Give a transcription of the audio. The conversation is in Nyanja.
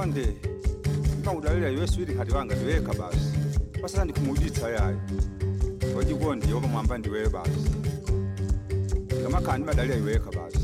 konde ngawudalela yeswiri kati wanga ndiweka basi pasala ndikumuditsa yayo wajikonde yoba mwamba ndiwewe basi ngamakani badalira iweka basi